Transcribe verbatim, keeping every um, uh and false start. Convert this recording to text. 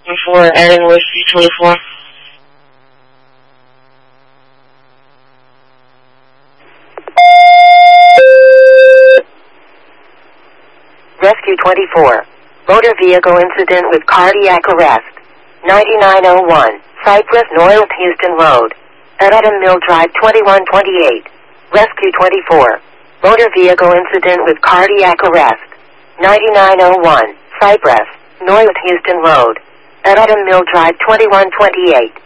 For Aaron Whiskey twenty-four. Rescue twenty-four. Motor vehicle incident with cardiac arrest. ninety-nine oh one, Cypress North Houston Road. At Adam Mill Drive twenty-one twenty-eight. Rescue twenty-four. Motor vehicle incident with cardiac arrest. ninety-nine oh one, Cypress North Houston Road. At Adam Mill Drive twenty-one twenty-eight.